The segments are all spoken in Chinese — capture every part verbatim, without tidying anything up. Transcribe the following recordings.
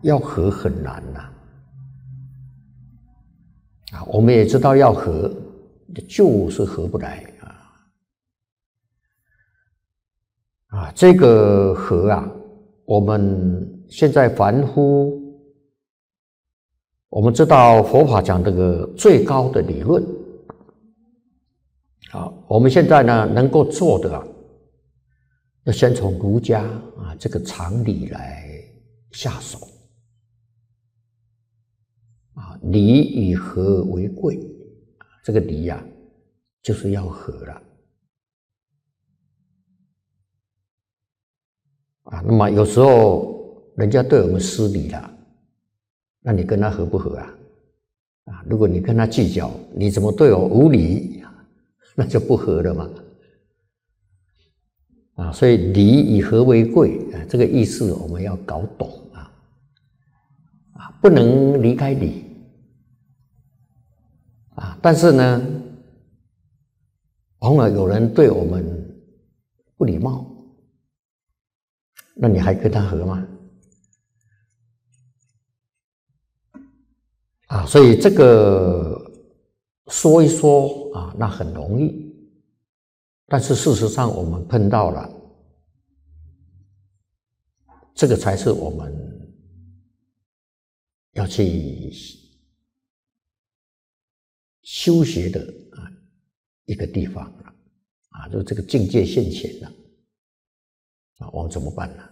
要和很难呐、啊，啊，我们也知道要和，就是合不来啊，啊，这个和啊，我们现在凡夫，我们知道佛法讲这个最高的理论，啊，我们现在呢能够做的啊，要先从儒家啊这个常理来下手。啊，礼以和为贵，这个礼呀、啊，就是要和了。啊，那么有时候人家对我们失礼了，那你跟他合不合啊？啊，如果你跟他计较，你怎么对我无礼，那就不合了嘛。啊，所以礼以和为贵，啊，这个意思我们要搞懂啊，啊，不能离开礼。啊，但是呢，往往有人对我们不礼貌，那你还跟他和吗？啊，所以这个说一说啊，那很容易，但是事实上我们碰到了，这个才是我们要去修学的啊一个地方了，啊，就这个境界现前了，啊，我们怎么办呢？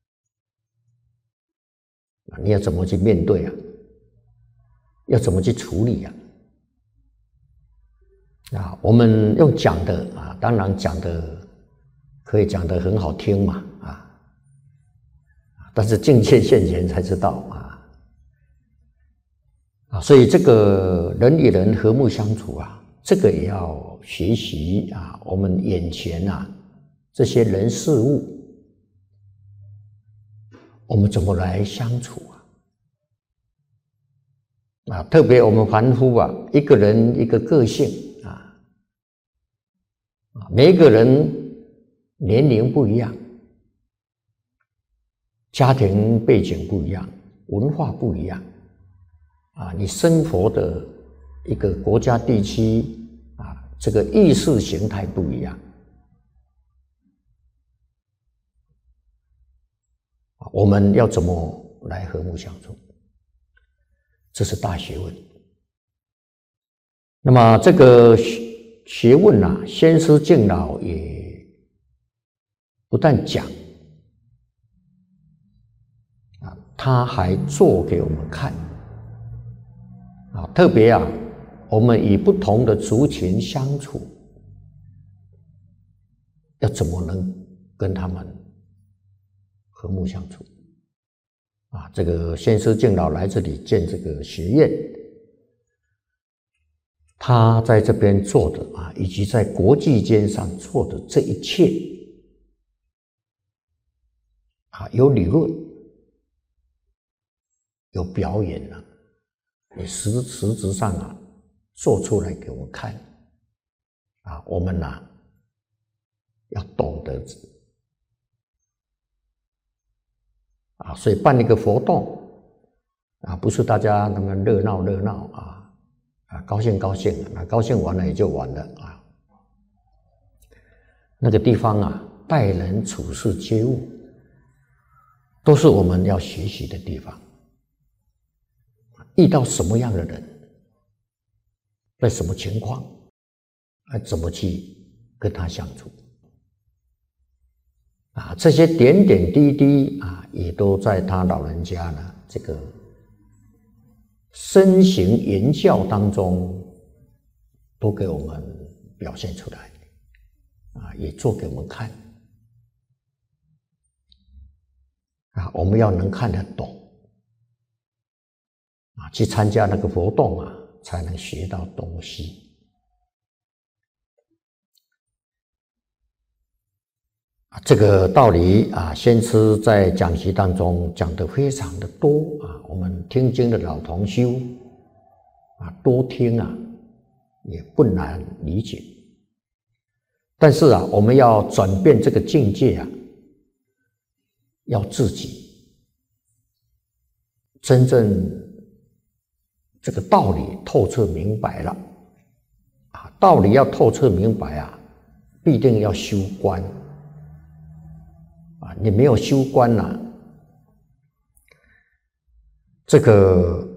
啊，你要怎么去面对啊？要怎么去处理呀？啊，我们用讲的啊，当然讲的可以讲得很好听嘛，啊，但是境界现前才知道啊，啊，所以这个人与人和睦相处啊，这个也要学习啊，我们眼前啊这些人事物，我们怎么来相处啊？啊，特别我们凡夫啊，一个人一个个性啊，啊，每一个人年龄不一样，家庭背景不一样，文化不一样，啊，你生活的一个国家地区啊，这个意识形态不一样，我们要怎么来和睦相处？这是大学问。那么这个学问啊，先师敬老也不但讲啊，他还做给我们看啊。特别啊，我们与不同的族群相处，要怎么能跟他们和睦相处？啊，这个先师敬老来这里建这个学院，他在这边做的啊，以及在国际间上做的这一切啊，有理论，有表演啊，也实实质上啊做出来给我们看啊，我们呐、啊、要懂得。啊，所以办一个活动啊，不是大家那么热闹热闹啊，啊高兴高兴，那高兴完了也就完了啊。那个地方啊，待人处事接物，都是我们要学习的地方。遇到什么样的人，在什么情况，啊，怎么去跟他相处？啊，这些点点滴滴啊，也都在他老人家呢这个身行言教当中，都给我们表现出来，啊，也做给我们看，啊，我们要能看得懂，啊，去参加那个活动啊，才能学到东西。这个道理啊，先师在讲习当中讲得非常的多啊，我们听经的老同修啊，多听啊，也不难理解。但是啊，我们要转变这个境界啊，要自己真正这个道理透彻明白了啊，道理要透彻明白啊，必定要修观啊，你没有修观呐、啊，这个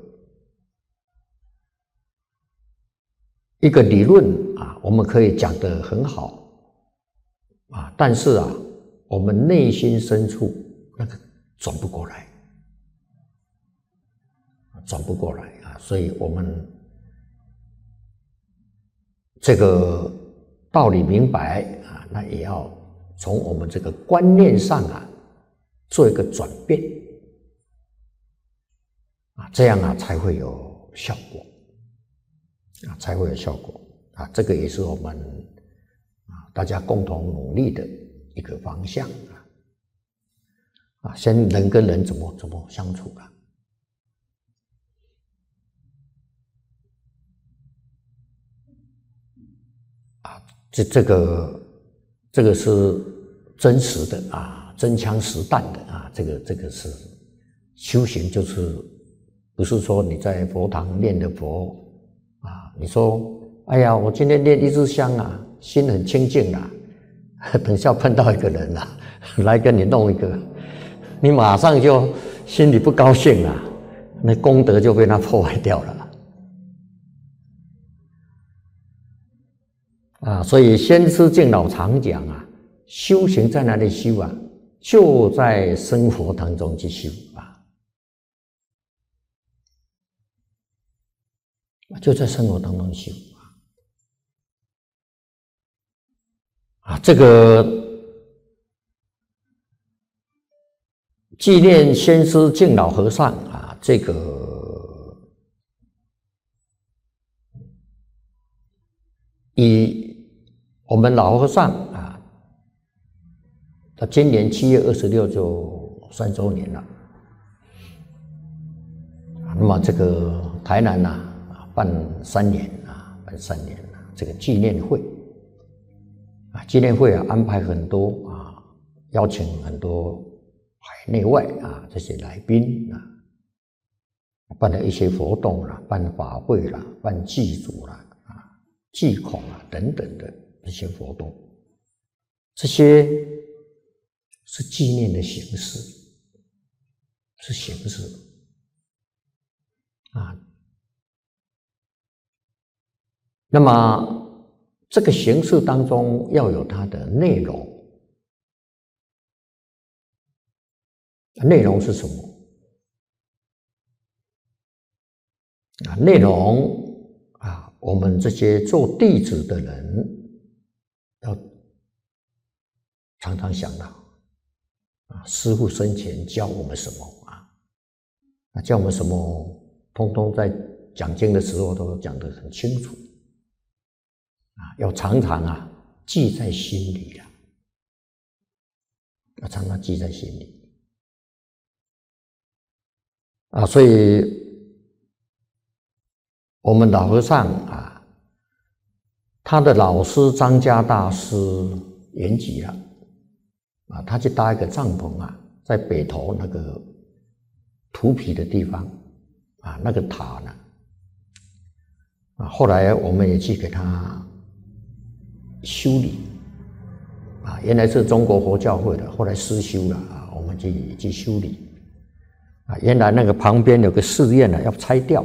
一个理论啊，我们可以讲得很好啊，但是啊，我们内心深处那个转不过来，转不过来啊，所以我们这个道理明白啊，那也要从我们这个观念上啊做一个转变啊，这样啊才会有效果啊，才会有效果啊，这个也是我们啊大家共同努力的一个方向啊啊，先人跟人怎么怎么相处啊。这这个这个是真实的啊，真枪实弹的啊，这个这个是修行，就是不是说你在佛堂念的佛啊，你说哎呀，我今天念一支香啊，心很清净啦，等下碰到一个人啊，来跟你弄一个，你马上就心里不高兴啊，那功德就被他破坏掉了。啊，所以先师敬老常讲啊，修行在哪里修啊？就在生活当中去修啊，就在生活当中修啊。啊，这个纪念先师敬老和尚啊，这个以我们老和尚啊，他今年七月二十六就三周年了。那么这个台南呐啊，办三年啊，办三年啊，这个纪念会啊，纪念会啊安排很多啊，邀请很多海内外啊这些来宾啊，办了一些活动啦，办法会啦，办祭祖啦啊，祭孔啊等等的。这些活动，这些是纪念的形式，是形式啊。那么这个形式当中要有它的内容，内容是什么啊？内容啊，我们这些做弟子的人。要常常想到啊，师父生前教我们什么啊？啊，教我们什么，通通在讲经的时候都讲得很清楚啊，要常常啊记在心里啊，要常常记在心里啊，所以我们老和尚啊。他的老师张家大师圆寂了啊，他去搭一个帐篷啊，在北投那个土坯的地方啊，那个塔呢啊，后来我们也去给他修理啊，原来是中国佛教会的，后来失修了啊，我们去去修理啊，原来那个旁边有个寺院呢，要拆掉。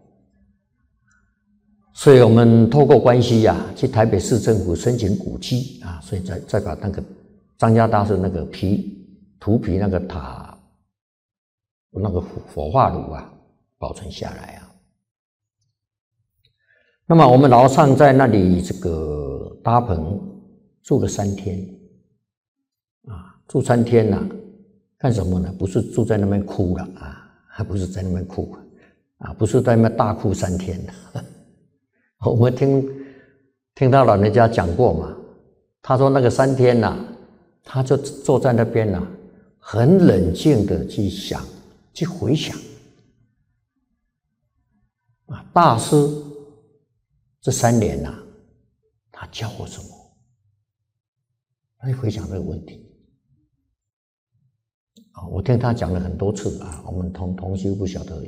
所以我们透过关系呀、啊，去台北市政府申请古迹啊，所以再再把那个张家大师那个皮土坯那个塔那个火化炉啊保存下来啊。那么我们老和尚在那里这个搭棚住了三天啊，住三天呐、啊，干什么呢？不是住在那边哭了啊，还不是在那边哭啊，不是在那边大哭三天的。我们听听到老人家讲过嘛，他说那个三天呐、啊，他就坐在那边呐、啊，很冷静的去想，去回想啊，大师这三年呐、啊，他教我什么？他去回想这个问题啊，我听他讲了很多次啊，我们同同修不晓得